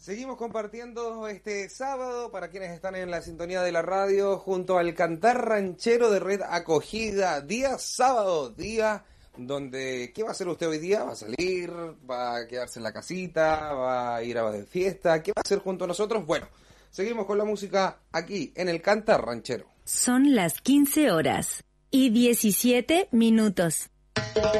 Seguimos compartiendo este sábado para quienes están en la sintonía de la radio junto al Cantar Ranchero de Red Acogida. Día sábado, día donde... ¿Qué va a hacer usted hoy día? ¿Va a salir? ¿Va a quedarse en la casita? ¿Va a ir a de fiesta? ¿Qué va a hacer junto a nosotros? Bueno, seguimos con la música aquí en el Cantar Ranchero. Son las 15 horas y 17 minutos.